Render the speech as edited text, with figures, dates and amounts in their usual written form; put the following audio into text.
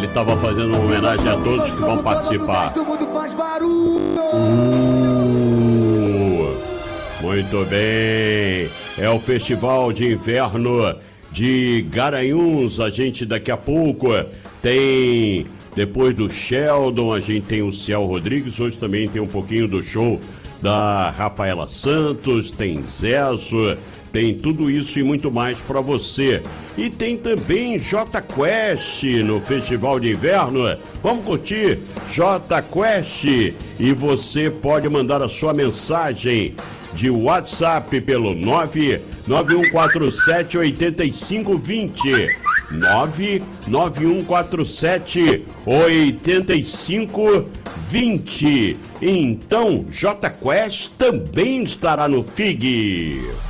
ele estava fazendo uma homenagem a todos que vão participar. Muito bem, é o Festival de Inverno de Garanhuns. A gente daqui a pouco tem, depois do Sheldon, a gente tem o Ciel Rodrigues. Hoje também tem um pouquinho do show da Rafaela Santos, tem Zezo, tem tudo isso e muito mais para você. E tem também Jota Quest no Festival de Inverno. Vamos curtir Jota Quest e você pode mandar a sua mensagem de WhatsApp pelo 99147 8520. 99147 8520. Então, Jota Quest também estará no FIG.